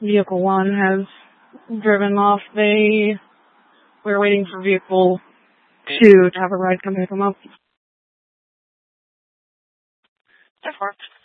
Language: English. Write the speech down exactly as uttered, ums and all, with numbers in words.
vehicle one has driven off. They, we're waiting for vehicle two to have a ride come pick them up. That works.